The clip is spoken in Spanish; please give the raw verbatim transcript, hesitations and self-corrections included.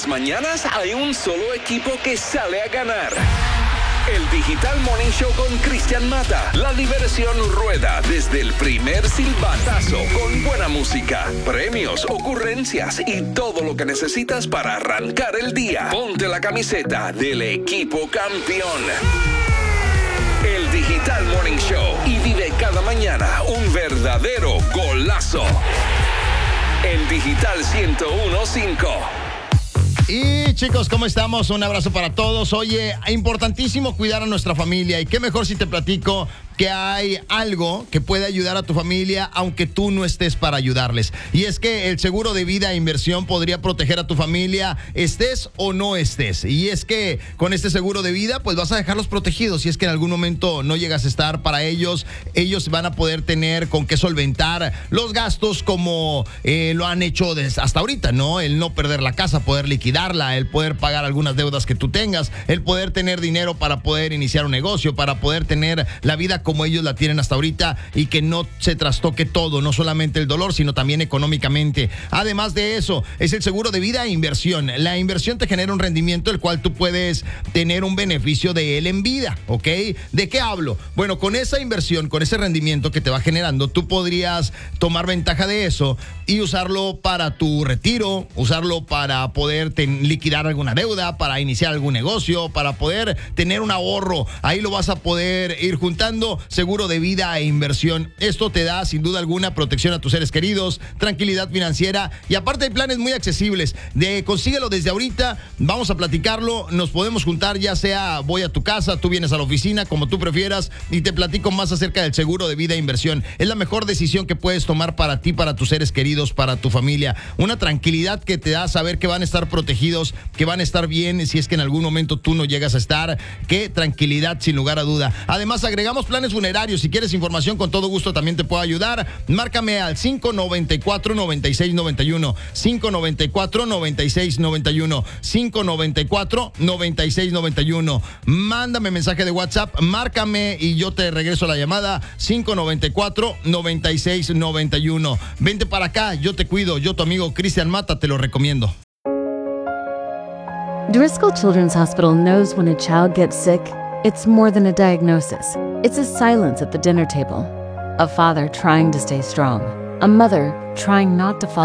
las mañanas hay un solo equipo que sale a ganar. El Digital Morning Show con Cristian Mata. La diversión rueda desde el primer silbatazo con buena música, premios, ocurrencias y todo lo que necesitas para arrancar el día. Ponte la camiseta del equipo campeón. El Digital Morning Show y vive cada mañana un verdadero golazo. En Digital ciento uno punto cinco. Y chicos, ¿cómo estamos? Un abrazo para todos. Oye, importantísimo cuidar a nuestra familia. Y qué mejor si te platico que hay algo que puede ayudar a tu familia aunque tú no estés para ayudarles. Y es que el seguro de vida e inversión podría proteger a tu familia estés o no estés. Y es que con este seguro de vida pues vas a dejarlos protegidos. Si es que en algún momento no llegas a estar para ellos, ellos van a poder tener con qué solventar los gastos como eh, lo han hecho desde hasta ahorita, ¿no? El no perder la casa, poder liquidarla, el poder pagar algunas deudas que tú tengas, el poder tener dinero para poder iniciar un negocio, para poder tener la vida como ellos la tienen hasta ahorita y que no se trastoque todo, no solamente el dolor, sino también económicamente. Además de eso, es el seguro de vida e inversión. La inversión te genera un rendimiento el cual tú puedes tener un beneficio de él en vida, ¿ok? ¿De qué hablo? Bueno, con esa inversión, con ese rendimiento que te va generando, tú podrías tomar ventaja de eso y usarlo para tu retiro, usarlo para poder ten, liquidar alguna deuda, para iniciar algún negocio, para poder tener un ahorro. Ahí lo vas a poder ir juntando. Seguro de vida e inversión. Esto te da sin duda alguna protección a tus seres queridos, tranquilidad financiera y aparte hay planes muy accesibles. De consíguelo desde ahorita, vamos a platicarlo, nos podemos juntar, ya sea voy a tu casa, tú vienes a la oficina, como tú prefieras, y te platico más acerca del seguro de vida e inversión. Es la mejor decisión que puedes tomar para ti, para tus seres queridos, para tu familia. Una tranquilidad que te da saber que van a estar protegidos, que van a estar bien si es que en algún momento tú no llegas a estar. Qué tranquilidad sin lugar a duda. Además agregamos planes funerarios. Si quieres información, con todo gusto también te puedo ayudar. Márcame al cinco noventa y cuatro, noventa y seis noventa y uno, cinco noventa y cuatro, noventa y seis noventa y uno, cinco noventa y cuatro, noventa y seis noventa y uno. Mándame mensaje de WhatsApp, márcame y yo te regreso la llamada. Cinco noventa y cuatro, noventa y seis noventa y uno. Vente para acá, yo te cuido, yo tu amigo Cristian Mata, te lo recomiendo. Driscoll Children's Hospital knows when a child gets sick, it's more than a diagnosis. It's a silence at the dinner table. A father trying to stay strong. A mother trying not to fall